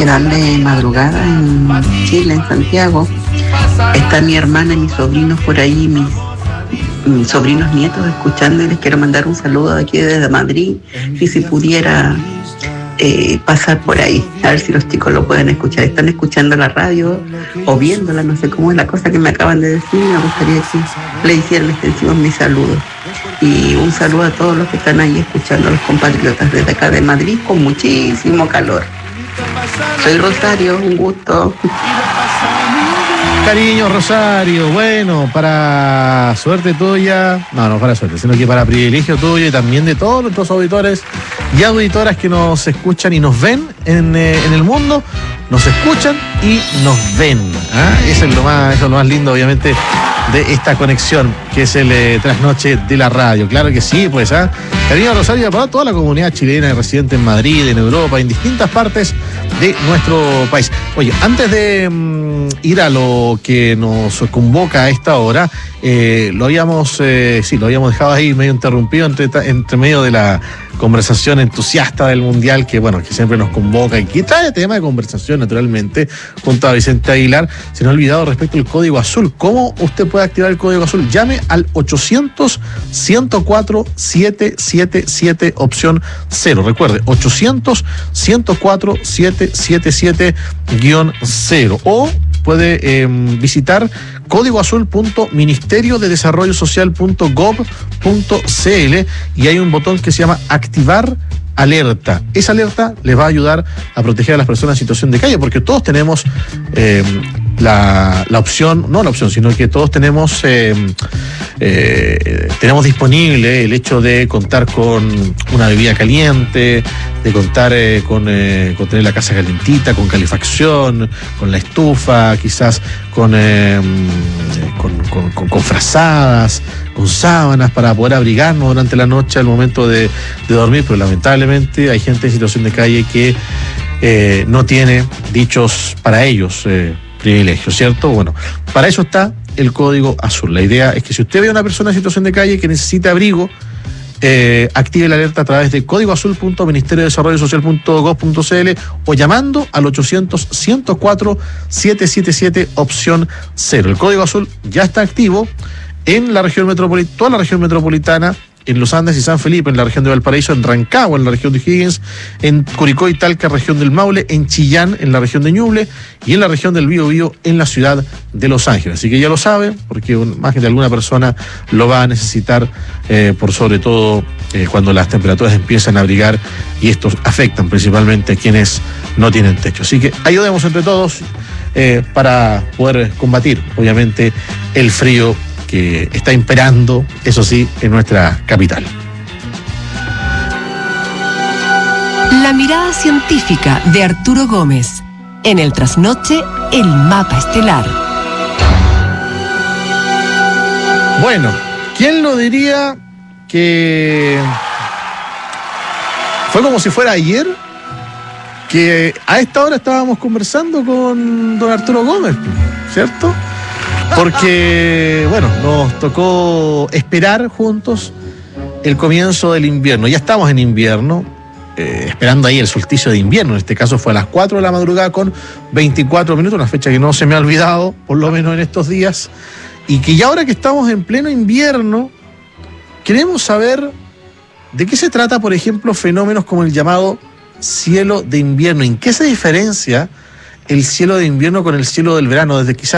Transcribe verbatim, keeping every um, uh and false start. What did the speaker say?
grande madrugada en Chile, en Santiago. Está mi hermana y mis sobrinos por ahí, mis, mis sobrinos nietos escuchando, y les quiero mandar un saludo de aquí desde Madrid, y si pudiera eh, pasar por ahí, a ver si los chicos lo pueden escuchar. Están escuchando la radio o viéndola, no sé cómo es la cosa que me acaban de decir. Me gustaría que le hicieran extensivos mis saludos. Y un saludo a todos los que están ahí escuchando, a los compatriotas desde acá de Madrid, con muchísimo calor. Soy Rosario, un gusto. Cariño, Rosario, bueno, para suerte tuya, no, no para suerte, sino que para privilegio tuyo y también de todos nuestros auditores y auditoras que nos escuchan y nos ven en, eh, en el mundo, nos escuchan y nos ven. ¿eh? Eso es lo más, eso es lo más lindo, obviamente, de esta conexión que es el eh, trasnoche de la radio. Claro que sí, pues, ¿ah? ¿eh? Cariño, Rosario, para toda la comunidad chilena residente en Madrid, en Europa, en distintas partes de nuestro país. Oye, antes de mm, ir a lo que nos convoca a esta hora, eh, lo habíamos, eh, sí, lo habíamos dejado ahí medio interrumpido entre, entre medio de la conversación entusiasta del Mundial, que bueno, que siempre nos convoca y que trae tema de conversación naturalmente, junto a Vicente Aguilar. Se nos ha olvidado respecto al Código Azul. ¿Cómo usted puede activar el Código Azul? Llame al ochocientos, ciento cuatro, setecientos setenta y siete, opción cero. Recuerde, ochocientos, ciento cuatro, setecientos setenta y siete, cero. O puede eh, visitar código azul punto ministerio de desarrollo social punto gov punto cl y hay un botón que se llama activar alerta. Esa alerta les va a ayudar a proteger a las personas en situación de calle, porque todos tenemos eh, la, la opción, no la opción, sino que todos tenemos eh, eh, tenemos disponible el hecho de contar con una bebida caliente, de contar eh, con, eh, con tener la casa calentita, con calefacción, con la estufa, quizás con, eh, con, con, con, con frazadas, con sábanas para poder abrigarnos durante la noche al momento de, de dormir, pero lamentablemente hay gente en situación de calle que eh, no tiene dichos para ellos eh, privilegios, ¿cierto? Bueno, para eso está el Código Azul. La idea es que si usted ve a una persona en situación de calle que necesita abrigo, Eh, active la alerta a través de código azul punto ministerio de desarrollo social punto gov punto cl o llamando al ochocientos, ciento cuatro, setecientos setenta y siete, opción cero. El Código Azul ya está activo en la región metropolitana, toda la región metropolitana, en Los Andes y San Felipe, en la región de Valparaíso, en Rancagua, en la región de Higgins, en Curicó y Talca, región del Maule, en Chillán, en la región de Ñuble, y en la región del Biobío, en la ciudad de Los Ángeles. Así que ya lo sabe, porque más de alguna persona lo va a necesitar, eh, por sobre todo eh, cuando las temperaturas empiezan a abrigar, y estos afectan principalmente a quienes no tienen techo. Así que ayudemos entre todos eh, para poder combatir, obviamente, el frío que está imperando, eso sí, en nuestra capital. La mirada científica de Arturo Gómez. En el trasnoche, el mapa estelar. Bueno, ¿quién lo diría que fue como si fuera ayer que a esta hora estábamos conversando con don Arturo Gómez, ¿cierto? Porque, bueno, nos tocó esperar juntos el comienzo del invierno. Ya estamos en invierno, eh, esperando ahí el solsticio de invierno. En este caso fue a las cuatro de la madrugada con veinticuatro minutos, una fecha que no se me ha olvidado, por lo menos en estos días. Y que ya ahora que estamos en pleno invierno, queremos saber de qué se trata, por ejemplo, fenómenos como el llamado cielo de invierno. ¿En qué se diferencia el cielo de invierno con el cielo del verano? Desde quizás